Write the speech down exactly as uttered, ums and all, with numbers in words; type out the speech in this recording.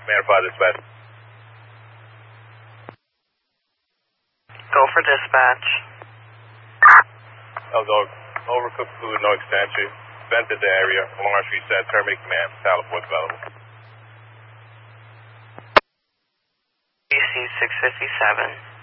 Command five dispatch. Go for dispatch. L Dog, overcooked food, no extension. Vented the area. Lawrence reset. Terminate command. Tower force available. B C six fifty-seven.